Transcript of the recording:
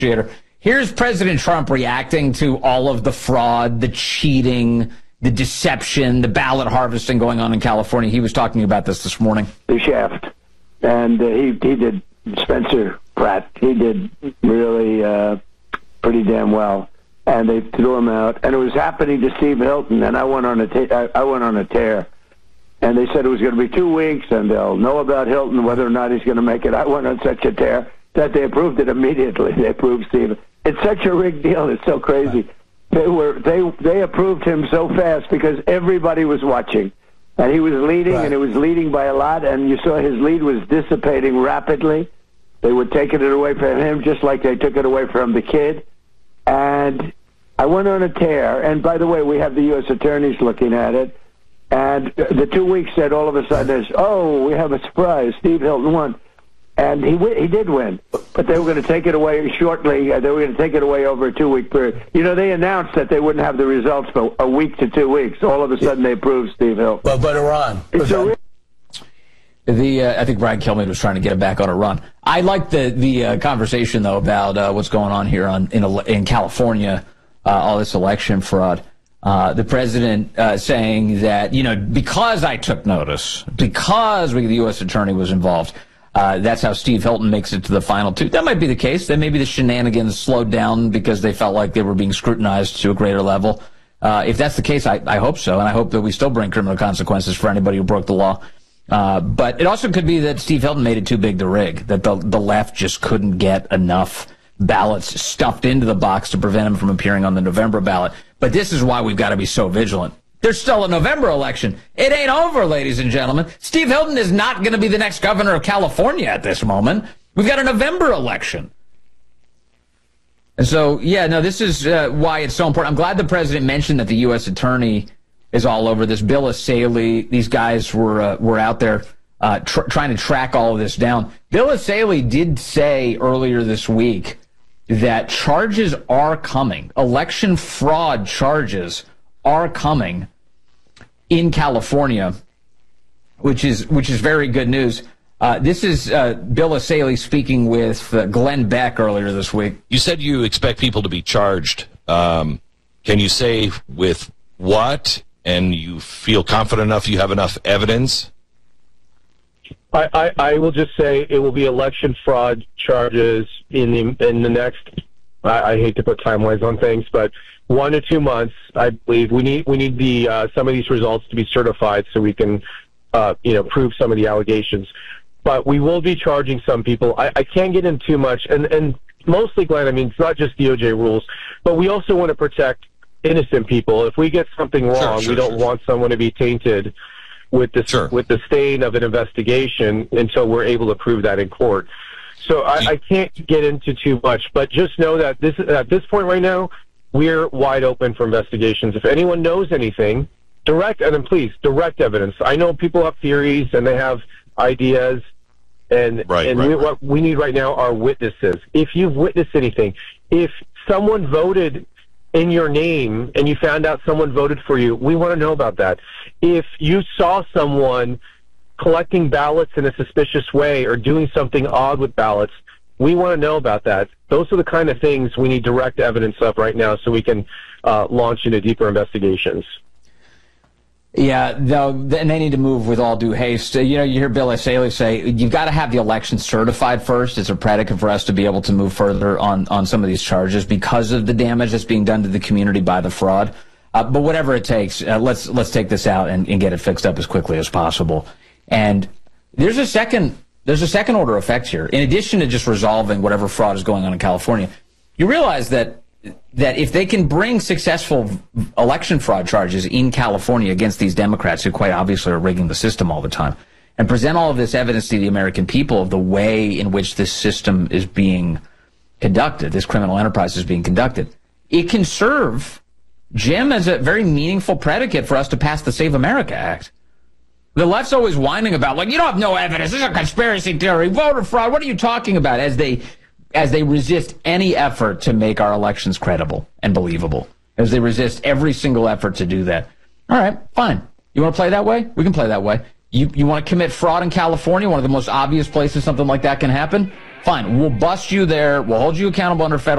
Here's President Trump reacting to all of the fraud, the cheating, the deception, the ballot harvesting going on in California. He was talking about this morning. The shaft. And he did, Spencer Pratt, he did really pretty damn well. And they threw him out. And it was happening to Steve Hilton, and I went on a tear. And they said it was going to be 2 weeks, and they'll know about Hilton, whether or not he's going to make it. I went on such a tear that they approved it immediately. They approved Steve. It's such a rigged deal. It's so crazy. They approved him so fast because everybody was watching. And he was leading, and it was leading by a lot, and you saw his lead was dissipating rapidly. They were taking it away from him just like they took it away from the kid. And I went on a tear. And by the way, we have the U.S. attorneys looking at it. And the 2 weeks said all of a sudden, we have a surprise. Steve Hilton won. And he did win. But they were going to take it away shortly. They were going to take it away over a 2 week period. You know, they announced that they wouldn't have the results for a week to 2 weeks. All of a sudden, they approved Steve Hilton. But Iran. I think Brian Kilmeade was trying to get it back on Iran. I like the conversation, though, about what's going on here in California, all this election fraud. The president saying that, because I took notice, because the U.S. attorney was involved, that's how Steve Hilton makes it to the final two. That might be the case. Then maybe the shenanigans slowed down because they felt like they were being scrutinized to a greater level. If that's the case, I hope so, and I hope that we still bring criminal consequences for anybody who broke the law. But it also could be that Steve Hilton made it too big to rig, that the left just couldn't get enough ballots stuffed into the box to prevent him from appearing on the November ballot. But this is why we've got to be so vigilant. There's still a November election. It ain't over, ladies and gentlemen. Steve Hilton is not going to be the next governor of California at this moment. We've got a November election. And so, this is why it's so important. I'm glad the president mentioned that the U.S. attorney is all over this. Bill Essayli, these guys were out there trying to track all of this down. Bill Essayli did say earlier this week that charges are coming. Election fraud charges are coming in California, which is very good news. This is Bill Essayli speaking with Glenn Beck earlier this week. You said you expect people to be charged. Can you say with what? And you feel confident enough you have enough evidence? I will just say it will be election fraud charges in the next. I hate to put timelines on things, but 1 to 2 months. I believe we need the some of these results to be certified so we can prove some of the allegations. But we will be charging some people. I can't get in too much, and mostly, Glenn. I mean, it's not just DOJ rules, but we also want to protect innocent people. If we get something wrong, we don't want someone to be tainted with the stain of an investigation until we're able to prove that in court. So I can't get into too much, but just know that at this point right now, we're wide open for investigations. If anyone knows anything, direct evidence. I know people have theories and they have ideas, what we need right now are witnesses. If you've witnessed anything, if someone voted in your name and you found out someone voted for you, we want to know about that. If you saw someone collecting ballots in a suspicious way or doing something odd with ballots, we want to know about that. Those are the kind of things we need direct evidence of right now so we can launch into deeper investigations. Yeah, and they need to move with all due haste. You hear Bill Essayli say, you've got to have the election certified first. It's a predicate for us to be able to move further on some of these charges because of the damage that's being done to the community by the fraud. But whatever it takes, let's take this out and get it fixed up as quickly as possible. And there's a second order effect here. In addition to just resolving whatever fraud is going on in California, you realize that if they can bring successful election fraud charges in California against these Democrats who quite obviously are rigging the system all the time and present all of this evidence to the American people of the way in which this system is being conducted, this criminal enterprise is being conducted, it can serve, Jim, as a very meaningful predicate for us to pass the Save America Act. The left's always whining about, you don't have no evidence, this is a conspiracy theory, voter fraud, what are you talking about, as they resist any effort to make our elections credible and believable, as they resist every single effort to do that. All right, fine. You want to play that way? We can play that way. You want to commit fraud in California, one of the most obvious places something like that can happen? Fine. We'll bust you there. We'll hold you accountable under federal